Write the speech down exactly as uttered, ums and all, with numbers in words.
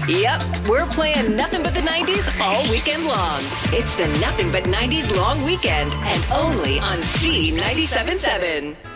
Yep, we're playing nothing but the nineties all weekend long. It's the Nothing But nineties Long Weekend, and only on C ninety-seven point seven.